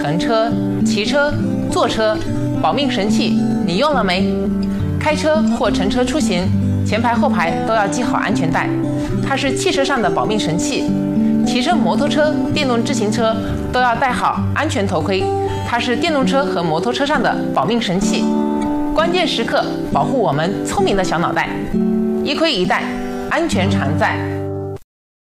乘车、骑车、坐车，保命神器你用了没？开车或乘车出行，前排后排都要系好安全带，它是汽车上的保命神器。骑乘摩托车、电动自行车都要戴好安全头盔，它是电动车和摩托车上的保命神器。关键时刻保护我们聪明的小脑袋，一盔一带，安全常在。